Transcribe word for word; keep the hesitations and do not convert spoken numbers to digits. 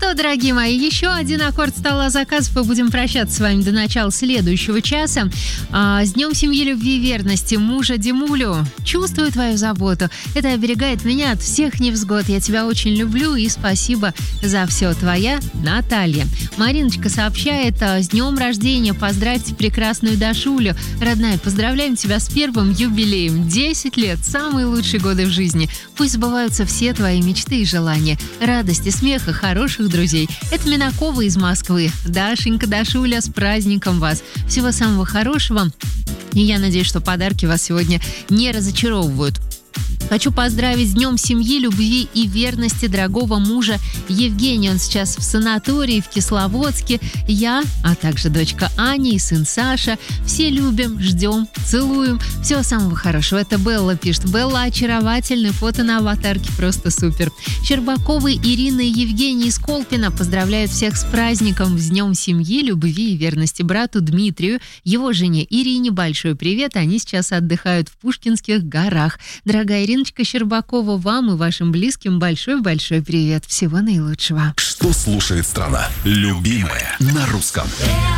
что, дорогие мои, еще один аккорд стола заказов, и будем прощаться с вами до начала следующего часа. А, с Днем семьи, любви и верности мужа Димулю. Чувствую твою заботу. Это оберегает меня от всех невзгод. Я тебя очень люблю и спасибо за все. Твоя Наталья. Мариночка сообщает: с днем рождения, поздравьте прекрасную Дашулю. Родная, поздравляем тебя с первым юбилеем. десять лет, самые лучшие годы в жизни. Пусть сбываются все твои мечты и желания. Радости, смеха, хороших друзей. Это Минакова из Москвы. Дашенька, Дашуля, с праздником вас. Всего самого хорошего. И я надеюсь, что подарки вас сегодня не разочаровывают. Хочу поздравить с Днем семьи, любви и верности дорогого мужа Евгения. Он сейчас в санатории в Кисловодске. Я, а также дочка Аня и сын Саша. Все любим, ждем, целуем. Всего самого хорошего. Это Белла пишет. Белла очаровательный, фото на аватарке просто супер. Щербаковы Ирина и Евгений из Колпина поздравляют всех с праздником, с Днем семьи, любви и верности брату Дмитрию, его жене Ирине. Большой привет. Они сейчас отдыхают в Пушкинских горах. Дорогая Ирина, Ириночка Щербакова, вам и вашим близким большой-большой привет. Всего наилучшего. Что слушает страна? Любимая на русском.